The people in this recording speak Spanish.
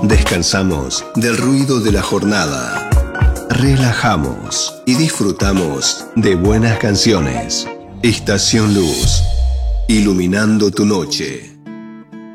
Descansamos del ruido de la jornada. Relajamos y disfrutamos de buenas canciones. Estación Luz, iluminando tu noche.